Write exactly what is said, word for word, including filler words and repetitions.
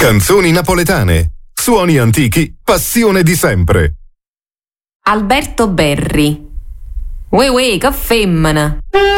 Canzoni napoletane, suoni antichi, passione di sempre. Alberto Berri. Uè uè, che femmina!